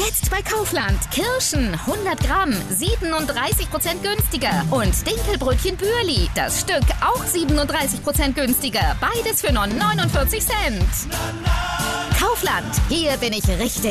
Jetzt bei Kaufland. Kirschen 100 Gramm, 37% günstiger. Und Dinkelbrötchen Bürli, das Stück auch 37% günstiger. Beides für nur 49 Cent. Kaufland, hier bin ich richtig.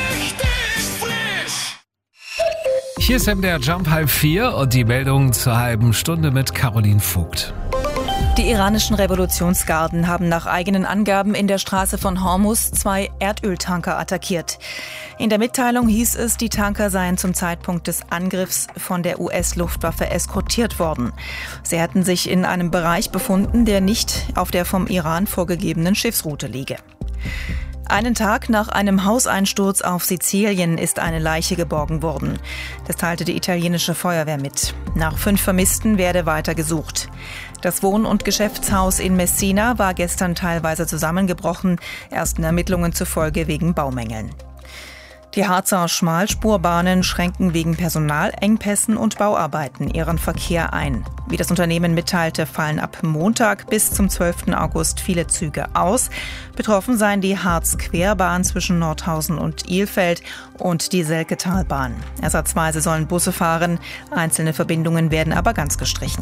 Hier ist MDR Jump 3:30 und die Meldung zur halben Stunde mit Caroline Vogt. Die iranischen Revolutionsgarden haben nach eigenen Angaben in der Straße von Hormuz 2 Erdöltanker attackiert. In der Mitteilung hieß es, die Tanker seien zum Zeitpunkt des Angriffs von der US-Luftwaffe eskortiert worden. Sie hätten sich in einem Bereich befunden, der nicht auf der vom Iran vorgegebenen Schiffsroute liege. Einen Tag nach einem Hauseinsturz auf Sizilien ist eine Leiche geborgen worden. Das teilte die italienische Feuerwehr mit. Nach 5 Vermissten werde weiter gesucht. Das Wohn- und Geschäftshaus in Messina war gestern teilweise zusammengebrochen, ersten Ermittlungen zufolge wegen Baumängeln. Die Harzer Schmalspurbahnen schränken wegen Personalengpässen und Bauarbeiten ihren Verkehr ein. Wie das Unternehmen mitteilte, fallen ab Montag bis zum 12. August viele Züge aus. Betroffen seien die Harz-Querbahn zwischen Nordhausen und Ilfeld und die Selketalbahn. Ersatzweise sollen Busse fahren, einzelne Verbindungen werden aber ganz gestrichen.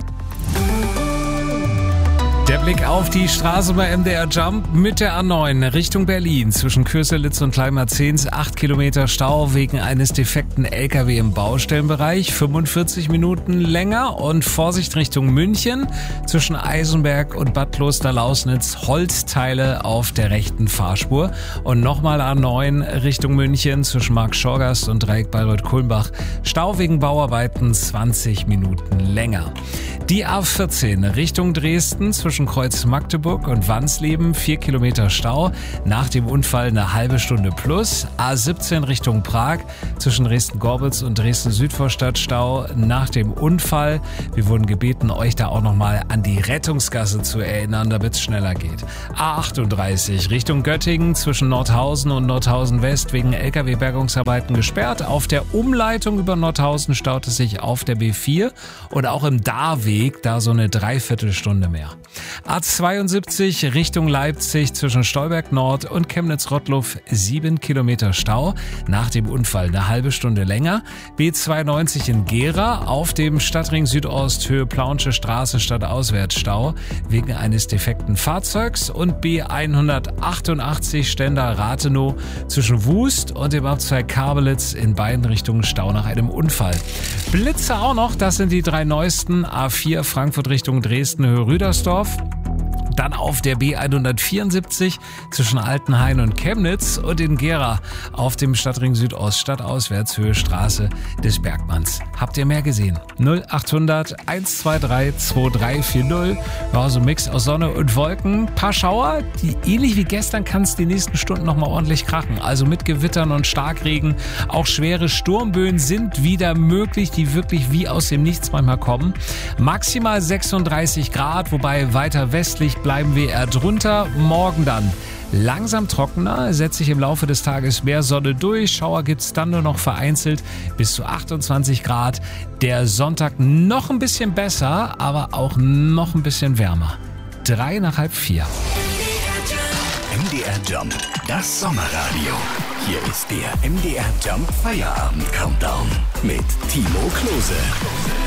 Der Blick auf die Straße bei MDR Jump mit der A9 Richtung Berlin. Zwischen Köselitz und Kleinmarzens 8 Kilometer Stau wegen eines defekten LKW im Baustellenbereich. 45 Minuten länger und Vorsicht Richtung München. Zwischen Eisenberg und Bad Klosterlausnitz Holzteile auf der rechten Fahrspur. Und nochmal A9 Richtung München zwischen Markt-Schorgast und Dreieck Bayreuth-Kulmbach. Stau wegen Bauarbeiten 20 Minuten länger. Die A14 Richtung Dresden zwischen Kreuz Magdeburg und Wansleben 4 Kilometer Stau. Nach dem Unfall eine halbe Stunde plus. A17 Richtung Prag zwischen Dresden-Gorbitz und Dresden-Südvorstadt Stau. Nach dem Unfall. Wir wurden gebeten, euch da auch nochmal an die Rettungsgasse zu erinnern, damit es schneller geht. A38 Richtung Göttingen zwischen Nordhausen und Nordhausen West wegen LKW-Bergungsarbeiten gesperrt. Auf der Umleitung über Nordhausen staut es sich auf der B4 und auch im Darweg da so eine Dreiviertelstunde mehr. A72 Richtung Leipzig zwischen Stolberg Nord und Chemnitz-Rottluff 7 Kilometer Stau. Nach dem Unfall eine halbe Stunde länger. B92 in Gera auf dem Stadtring Südost Höhe Plaunsche Straße stadtauswärts Stau wegen eines defekten Fahrzeugs. Und B188 Stendal Rathenow zwischen Wust und dem Abzweig Kabelitz in beiden Richtungen Stau nach einem Unfall. Blitze auch noch, das sind die 3 neuesten. A4 Frankfurt Richtung Dresden Höhe Rüdersdorf. Dann auf der B174 zwischen Altenhain und Chemnitz und in Gera auf dem Stadtring Südost stadtauswärts Höhe Straße des Bergmanns. Habt ihr mehr gesehen? 0800 123 2340. War so ein Mix aus Sonne und Wolken. Paar Schauer, die ähnlich wie gestern kann es die nächsten Stunden nochmal ordentlich krachen. Also mit Gewittern und Starkregen. Auch schwere Sturmböen sind wieder möglich, die wirklich wie aus dem Nichts manchmal kommen. Maximal 36 Grad, wobei weiter westlich bleiben wir eher drunter. Morgen dann langsam trockener, setzt sich im Laufe des Tages mehr Sonne durch. Schauer gibt's dann nur noch vereinzelt bis zu 28 Grad. Der Sonntag noch ein bisschen besser, aber auch noch ein bisschen wärmer. 3 nach halb 4. MDR Jump, das Sommerradio. Hier ist der MDR Jump Feierabend Countdown mit Timo Klose.